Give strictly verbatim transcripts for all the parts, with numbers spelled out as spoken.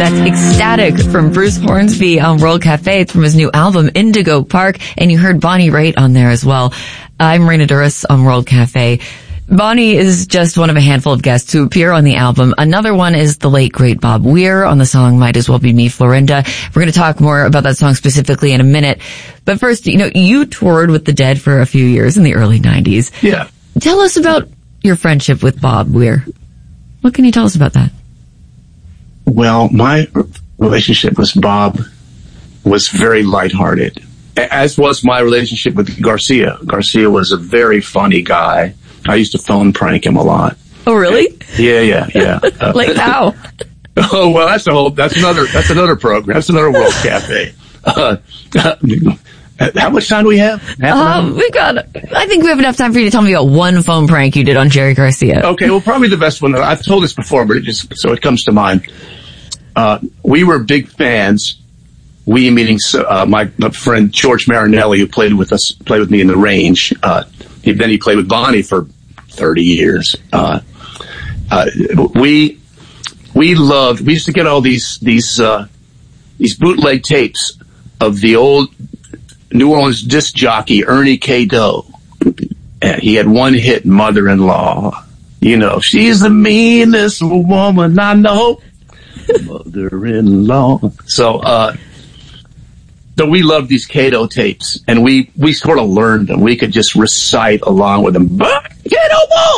That's Ecstatic from Bruce Hornsby on World Cafe. It's from his new album, Indigo Park. And you heard Bonnie Raitt on there as well. I'm Raina Duras on World Cafe. Bonnie is just one of a handful of guests who appear on the album. Another one is the late, great Bob Weir on the song Might As Well Be Me, Florinda. We're going to talk more about that song specifically in a minute. But first, you know, you toured with the Dead for a few years in the early nineties. Yeah. Tell us about your friendship with Bob Weir. What can you tell us about that? Well, my relationship with Bob was very lighthearted, as was my relationship with Garcia. Garcia was a very funny guy. I used to phone prank him a lot. Oh, really? Yeah, yeah, yeah. Uh, like how? Oh, well, that's a whole, that's another, that's another program. That's another World Cafe. Uh, uh, how much time do we have? Um, we've got, I think we have enough time for you to tell me about one phone prank you did on Jerry Garcia. Okay, well, probably the best one. I've told this before, but it just, so it comes to mind. Uh, we were big fans. We meaning, uh, my, my friend George Marinelli, who played with us, played with me in the Range. Uh, he, then he played with Bonnie for thirty years. Uh, uh, we, we loved, we used to get all these, these, uh, these bootleg tapes of the old New Orleans disc jockey, Ernie K. Doe. And he had one hit, Mother-in-Law. You know, she's the meanest woman I know. Mother-in-law. So, uh, so we loved these Cato tapes, and we, we sort of learned them. We could just recite along with them. Cato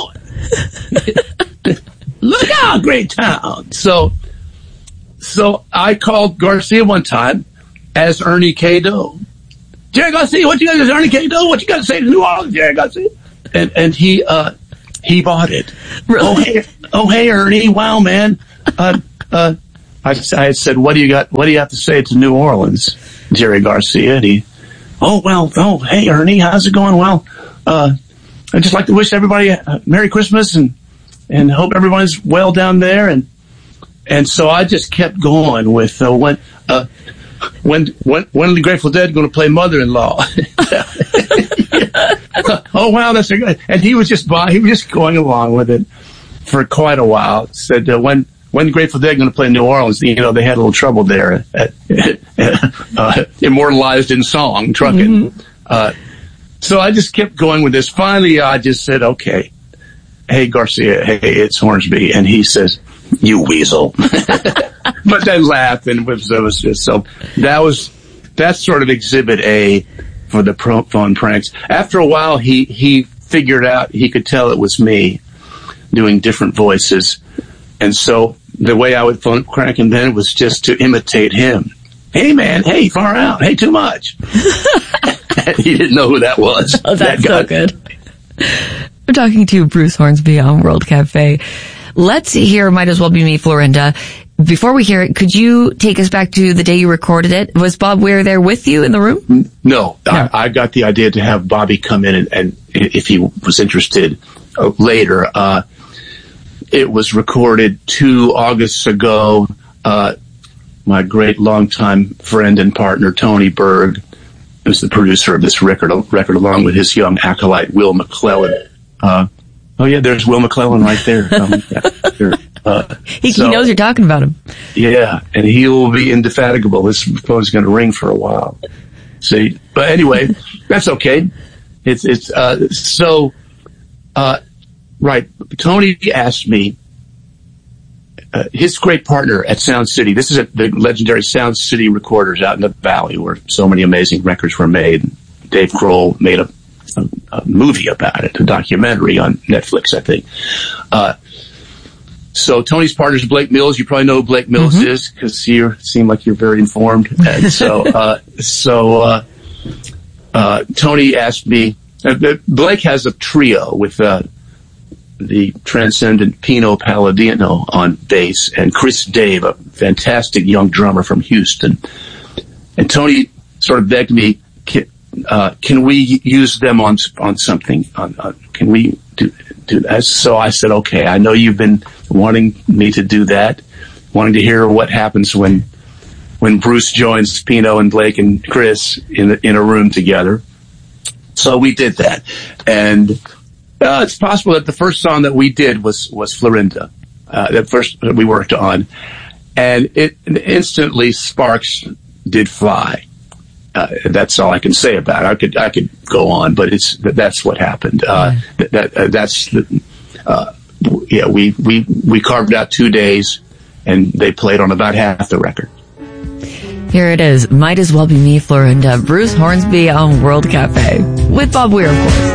boy! Look out, great town! So, so I called Garcia one time as Ernie Cato. Jerry Garcia, what you got to say, Ernie Cato? What you got to say to New Orleans, Jerry Garcia? And, and he, uh, he bought it. Really? Oh, hey, oh, hey, Ernie. Wow, man. Uh, uh, I, I said, what do you got, what do you have to say to New Orleans, Jerry Garcia? And he, oh, well, oh, hey, Ernie, how's it going? Well, uh, I'd just like to wish everybody a Merry Christmas and, and hope everyone's well down there. And, and so I just kept going with, uh, when, uh, when, when, when are the Grateful Dead going to play Mother-in-Law? Oh, wow, that's a good, and he was just, he was just going along with it for quite a while. Said, uh, when, when the Grateful Dead going to play New Orleans, you know, they had a little trouble there, at, uh, immortalized in song, trucking. Mm-hmm. Uh, so I just kept going with this. Finally, I just said, okay, hey, Garcia, hey, it's Hornsby. And he says, you weasel. But then laughed, and it was, it was just, so that was, that's sort of exhibit A for the pro, phone pranks. After a while, he, he figured out, he could tell it was me doing different voices. And so the way I would phone prank him then was just to imitate him. Hey, man. Hey, far out. Hey, too much. He didn't know who that was. Oh, that's that so good. We're talking to Bruce Hornsby on World Cafe. Let's hear Might As Well Be Me, Florinda. Before we hear it, could you take us back to the day you recorded it? Was Bob Weir there with you in the room? No. no. I, I got the idea to have Bobby come in and, and if he was interested uh, later. Uh, it was recorded two Augusts ago. Uh, my great longtime friend and partner, Tony Berg, who's the producer of this record, record along with his young acolyte, Will McClellan. Uh, oh yeah, there's Will McClellan right there. Um, yeah, there. Uh, he, so, he knows you're talking about him. Yeah, and he will be indefatigable. This phone's going to ring for a while. See, but anyway, that's okay. It's it's uh, so uh, right. Tony asked me. Uh, his great partner at Sound City. This is at the legendary Sound City Recorders out in the Valley, where so many amazing records were made. Dave Grohl made a, a, a movie about it, a documentary on Netflix, I think. Uh, So Tony's partner is Blake Mills. You probably know who Blake Mills mm-hmm. is because you seem like you're very informed. And so, uh, so, uh, uh, Tony asked me, uh, Blake has a trio with, uh, the transcendent Pino Palladino on bass and Chris Dave, a fantastic young drummer from Houston. And Tony sort of begged me, can, uh, can we use them on, on something? On, on, can we do, do that? So I said, okay, I know you've been wanting me to do that, wanting to hear what happens when, when Bruce joins Pino and Blake and Chris in, in a room together. So we did that. And, uh, it's possible that the first song that we did was, was Florinda, uh, that first that we worked on. and it and instantly sparks did fly. Uh, that's all I can say about it. I could I could go on, but it's that's what happened. Uh, yeah. that, that uh, that's the uh, yeah. We we we carved out two days, and they played on about half the record. Here it is. Might as well be me, Florinda. Bruce Hornsby on World Cafe with Bob Weir, of course.